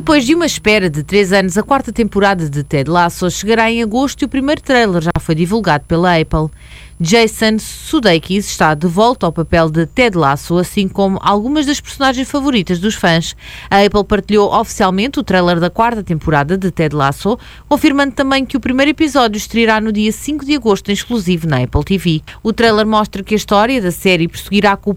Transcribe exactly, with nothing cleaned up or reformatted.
Depois de uma espera de três anos, a quarta temporada de Ted Lasso chegará em agosto e o primeiro trailer já foi divulgado pela Apple. Jason Sudeikis está de volta ao papel de Ted Lasso, assim como algumas das personagens favoritas dos fãs. A Apple partilhou oficialmente o trailer da quarta temporada de Ted Lasso, confirmando também que o primeiro episódio estreará no dia cinco de agosto, em exclusivo na Apple T V. O trailer mostra que a história da série prosseguirá com o